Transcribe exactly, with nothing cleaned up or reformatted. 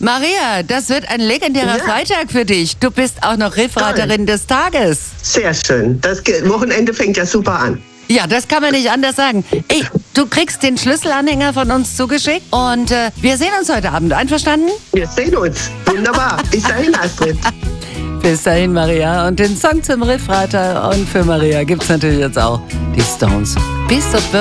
Maria, das wird ein legendärer Ja. Freitag für dich. Du bist auch noch Riffraterin des Tages. Sehr schön. Das Ge- Wochenende fängt ja super an. Ja, das kann man nicht anders sagen. Ey, du kriegst den Schlüsselanhänger von uns zugeschickt und äh, wir sehen uns heute Abend. Einverstanden? Wir sehen uns. Wunderbar. Bis dahin, Astrid. Bis dahin, Maria. Und den Song zum Riffrater und für Maria gibt's natürlich jetzt auch die Stones. Beast of Burden.